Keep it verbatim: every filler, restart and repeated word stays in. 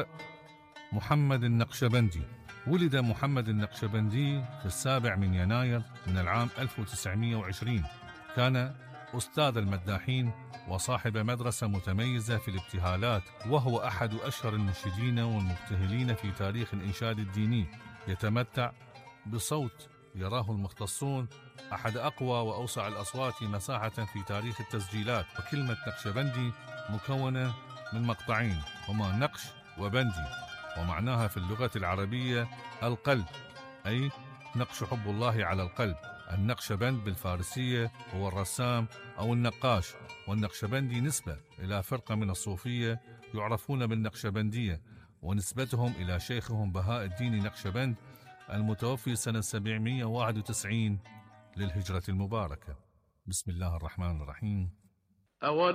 محمد النقشبندي. ولد محمد النقشبندي في السابع من يناير من العام ألف وتسعمائة وعشرين. كان أستاذ المداحين وصاحب مدرسة متميزة في الابتهالات، وهو أحد أشهر المنشدين والمبتهلين في تاريخ الإنشاد الديني. يتمتع بصوت يراه المختصون أحد أقوى وأوسع الأصوات مساحة في تاريخ التسجيلات. وكلمة نقشبندي مكونة من مقطعين هما نقش وبندي، ومعناها في اللغة العربية القلب، أي نقش حب الله على القلب. النقشبند بالفارسية هو الرسام أو النقاش، والنقشبندي نسبة إلى فرقة من الصوفية يعرفون بالنقشبندية، ونسبتهم إلى شيخهم بهاء الدين نقشبند المتوفي سنة سبعمائة وواحد وتسعين للهجرة المباركة. بسم الله الرحمن الرحيم.